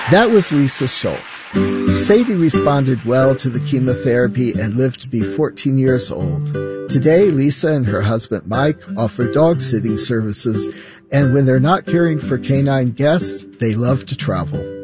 That was Lisa Schultz. Sadie responded well to the chemotherapy and lived to be 14 years old. Today, Lisa and her husband Mike offer dog sitting services, and when they're not caring for canine guests, they love to travel.